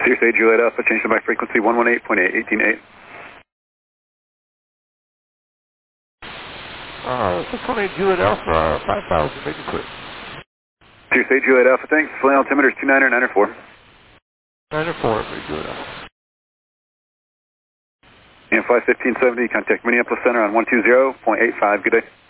Tuesday, Juliet Alpha, change to my frequency 118.8, 18.8. 618 Juliet Alpha, 5000, make it quick. Tuesday, Juliet Alpha, thanks. Flight altimeter is 29er, 904. 904, make Juliet Alpha. And 51570, contact Minneapolis Center on 120.85, good day.